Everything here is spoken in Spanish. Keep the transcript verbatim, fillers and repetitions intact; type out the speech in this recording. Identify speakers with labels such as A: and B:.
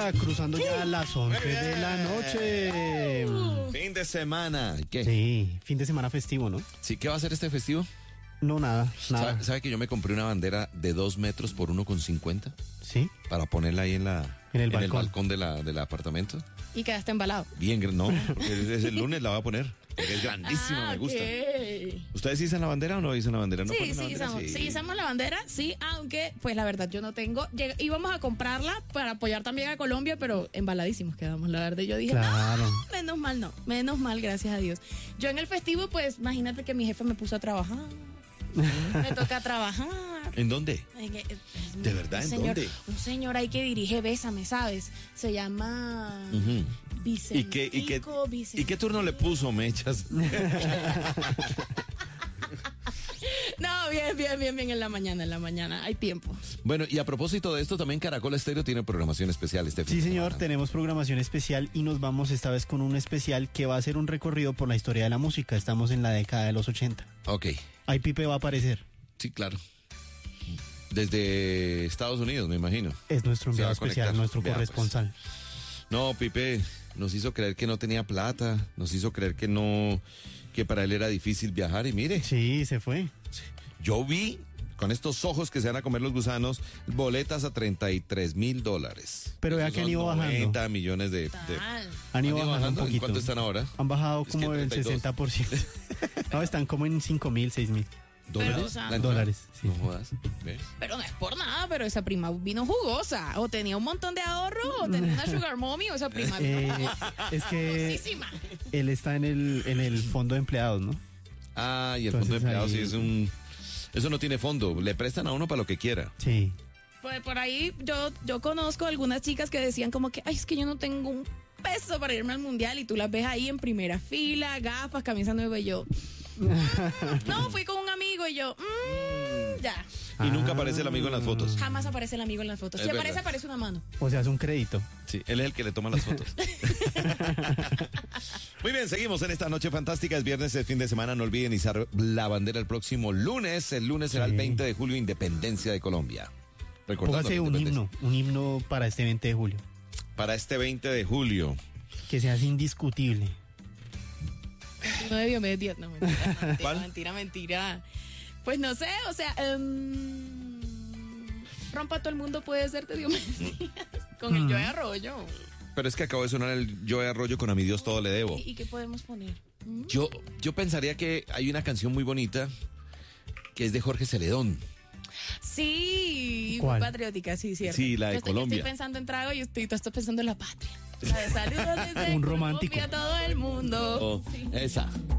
A: Colombia, cruzando ya las once de la noche.
B: Fin de semana. ¿Qué?
A: Sí, fin de semana festivo, ¿no?
B: Sí, ¿qué va a hacer este festivo?
A: No, nada, nada.
B: ¿Sabe, sabe que yo me compré una bandera de dos metros por uno con cincuenta?
A: Sí.
B: Para ponerla ahí en la
A: En el
B: en
A: balcón.
B: el balcón de la, del apartamento.
C: Y quedaste embalado.
B: Bien, gr- no, porque es el lunes la voy a poner. Porque es grandísima,
C: Ah,
B: me gusta.
C: ok.
B: ¿Ustedes izan la bandera o no izan la bandera? ¿No
C: Sí,
B: ponen la
C: sí,
B: bandera?
C: izamos, sí, izamos la bandera, sí, aunque, pues la verdad, yo no tengo. Lleg- íbamos a comprarla para apoyar también a Colombia, pero embaladísimos quedamos, la verdad. Yo dije,
A: Claro.
C: no, menos mal, no, menos mal, gracias a Dios. Yo en el festivo, pues, imagínate que mi jefe me puso a trabajar. Me toca trabajar.
B: ¿En dónde?
C: En- eh, es-
B: ¿De verdad?
C: un
B: ¿En
C: señor,
B: dónde?
C: Un señor ahí que dirige Bésame, ¿sabes? Se llama
B: Ujú.
C: Vicentico,
B: ¿Y qué, y, qué,
C: Vicentico.
B: ¿Y qué turno le puso, Mechas?
C: No, bien, bien, bien, bien, en la mañana, en la mañana, hay tiempo.
B: Bueno, y a propósito de esto, también Caracol Estéreo tiene programación especial este fin
A: Sí,
B: de
A: señor,
B: semana.
A: tenemos programación especial y nos vamos esta vez con un especial que va a ser un recorrido por la historia de la música. Estamos en la década de los ochenta.
B: Ok,
A: Ahí Pipe va a aparecer.
B: sí, claro. Desde Estados Unidos, me imagino.
A: Es nuestro
B: Se va
A: enviado
B: a
A: especial,
B: conectar.
A: nuestro
B: Vea, pues.
A: corresponsal.
B: No, Pipe nos hizo creer que no tenía plata, nos hizo creer que no, que para él era difícil viajar y mire,
A: Sí, se fue.
B: yo vi con estos ojos que se van a comer los gusanos, boletas a treinta y tres mil dólares.
A: Pero vea
B: Esos
A: que han
B: son
A: ido bajando.
B: noventa millones de... de-
C: Tal.
A: Han ido bajando un
B: ¿En
A: poquito.
B: cuánto están ahora?
A: Han bajado
B: Es
A: como
B: que
A: el
B: treinta y dos.
A: sesenta por ciento. No, están como en cinco mil, seis mil.
B: ¿Dólares?
C: Pero, o sea,
B: ¿La entrada?
A: Dólares, sí.
B: No jodas. ¿Ves?
C: Pero no es por nada, pero esa prima vino jugosa. O tenía un montón de ahorro, o tenía una sugar mommy, o esa prima vino
A: Eh,
C: jugosa.
A: es que
C: Jugosísima.
A: él está en el, en el fondo de empleados, ¿no?
B: Ah, y el
A: Entonces
B: fondo de empleados
A: ahí-
B: sí es un... Eso no tiene fondo, le prestan a uno para lo que quiera.
A: Sí.
C: Pues por ahí yo, yo conozco algunas chicas que decían como que, ay, es que yo no tengo un peso para irme al mundial, y tú las ves ahí en primera fila, gafas, camisa nueva, y yo, "Mm, no, fui con un amigo", y yo, "Mm, ya.
B: Y nunca
A: Ah.
B: aparece el amigo en las fotos.
C: Jamás aparece el amigo en las fotos.
B: Es
C: Si
B: verdad.
C: aparece, aparece una mano.
A: O sea, es un crédito.
B: Sí, él es el que le toma las fotos. Muy bien, seguimos en esta noche fantástica. Es viernes, el fin de semana. No olviden izar la bandera el próximo lunes. El lunes será el
A: Sí.
B: veinte de julio, Independencia de Colombia. Recordando
A: Póngase
B: la
A: un
B: independencia.
A: himno, un himno para este veinte de julio.
B: Para este veinte de julio.
A: Que sea así indiscutible.
C: No debió medir, no, mentira, mentira,
B: ¿Cuál?
C: mentira, mentira. Pues no sé, o sea, em, rompa todo el mundo puede ser de Diomedes con el Joe Arroyo.
B: Pero es que acabo de sonar el Joe Arroyo con A mi Dios todo le debo.
C: ¿Y, y qué podemos poner? ¿Mm?
B: Yo, yo pensaría que hay una canción muy bonita que es de Jorge Celedón.
C: Sí,
A: ¿Cuál?
C: muy patriótica, sí, cierto.
B: Sí, la de
C: Yo estoy, yo
B: Colombia.
C: estoy pensando en trago y estoy, tú estás pensando en la patria. La de saludos desde
A: Un romántico.
C: Colombia a todo el mundo.
B: Oh,
C: Sí.
B: esa.